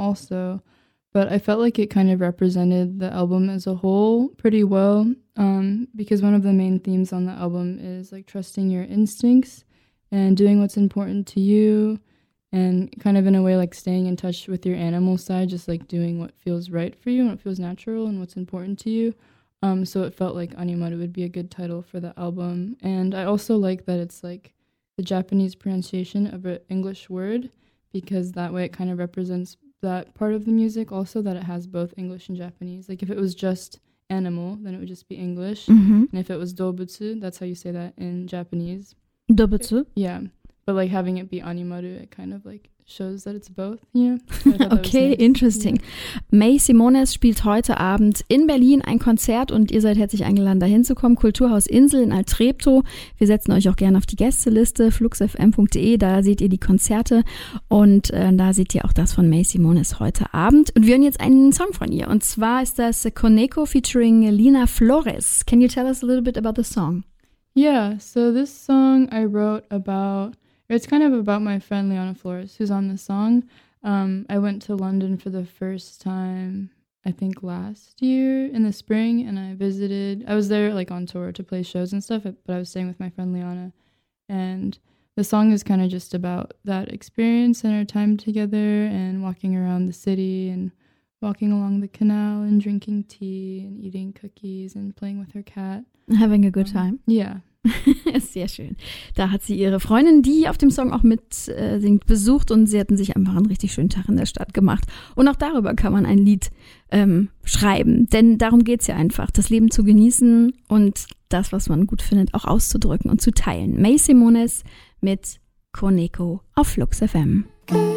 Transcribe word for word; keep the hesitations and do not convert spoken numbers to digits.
also. But I felt like it kind of represented the album as a whole pretty well, um, because one of the main themes on the album is like trusting your instincts and doing what's important to you, and kind of in a way like staying in touch with your animal side, just like doing what feels right for you and what feels natural and what's important to you. Um, so it felt like Animaru would be a good title for the album. And I also like that it's like the Japanese pronunciation of an English word, because that way it kind of represents that part of the music also, that it has both English and Japanese. Like if it was just animal, then it would just be English. Mm-hmm. And if it was dobutsu, that's how you say that in Japanese. Dobutsu? Yeah. But like having it be Animaru, it kind of like shows that it's both, you know? So okay, nice. Interesting. Yeah. May Simones spielt heute Abend in Berlin ein Konzert und ihr seid herzlich eingeladen, da hinzukommen. Kulturhaus Insel in Altreptow. Wir setzen euch auch gerne auf die Gästeliste, flux f m punkt d e, da seht ihr die Konzerte und äh, da seht ihr auch das von May Simones heute Abend. Und wir hören jetzt einen Song von ihr, und zwar ist das Koneko featuring Lina Flores. Can you tell us a little bit about the song? Yeah, so this song I wrote about, it's kind of about my friend Liana Flores, who's on the song. Um, I went to London for the first time, I think last year in the spring, and I visited, I was there like on tour to play shows and stuff, but I was staying with my friend Liana. And the song is kind of just about that experience and our time together and walking around the city and walking along the canal and drinking tea and eating cookies and playing with her cat. Having a good time. Um, yeah. Sehr schön. Da hat sie ihre Freundin, die auf dem Song auch mit äh, singt, besucht, und sie hatten sich einfach einen richtig schönen Tag in der Stadt gemacht. Und auch darüber kann man ein Lied ähm, schreiben, denn darum geht's ja einfach, das Leben zu genießen und das, was man gut findet, auch auszudrücken und zu teilen. May Simones mit Koneko auf Flux F M.